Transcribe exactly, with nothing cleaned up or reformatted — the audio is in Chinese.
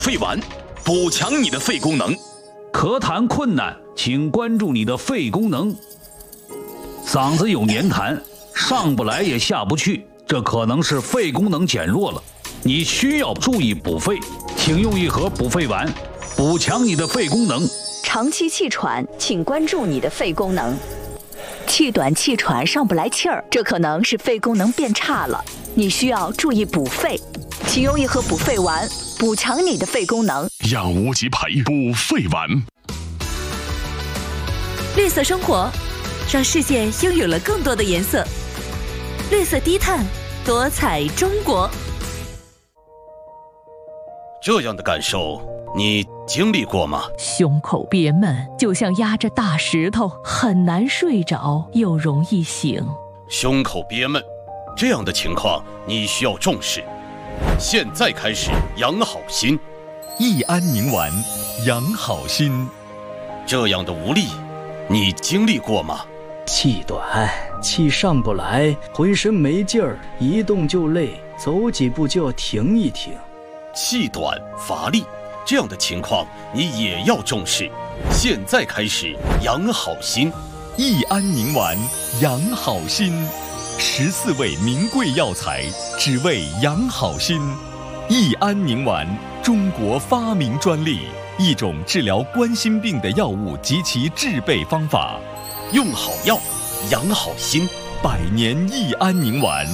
肺丸，补强你的肺功能。 咳痰困难，请关注你的肺功能。嗓子有黏痰，上不来也下不去，这可能是肺功能减弱了，你需要注意补肺，请用一盒补肺丸，补强你的肺功能。 长期气喘，请关注你的肺功能。气短气喘上不来气儿，这可能是肺功能变差了，你需要注意补肺，请用一盒补肺丸，补强你的肺功能。 养无极培补肺丸。 绿色生活，让世界拥有了更多的颜色。绿色低碳，多彩中国。 这样的感受，你经历过吗？ 胸口憋闷，就像压着大石头，很难睡着，又容易醒。 胸口憋闷，这样的情况你需要重视。现在开始养好心， 益安宁丸，养好心。 这样的无力，你经历过吗？ 气短，气上不来，浑身没劲儿，一动就累，走几步就要停一停。 气短乏力，这样的情况你也要重视。现在开始养好心， 益安宁丸，养好心。十四味名贵药材，只为养好心。益安宁丸，中国发明专利，一种治疗冠心病的药物及其制备方法。 用好药，养好心， 百年益安宁丸。